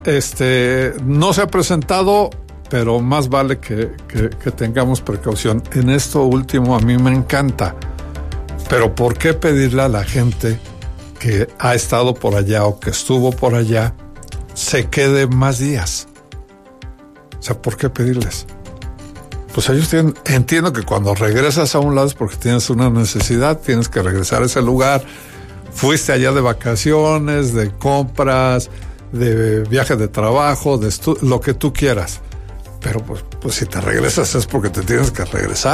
No se ha presentado, pero más vale que tengamos precaución. En esto último a mí me encanta, pero ¿por qué pedirle a la gente que ha estado por allá o que estuvo por allá se quede más días? O sea, ¿por qué pedirles? Pues ellos entiendo que cuando regresas a un lado es porque tienes una necesidad, tienes que regresar a ese lugar, fuiste allá de vacaciones, de compras, de viaje de trabajo, lo que tú quieras. Pero pues si te regresas es porque te tienes que regresar.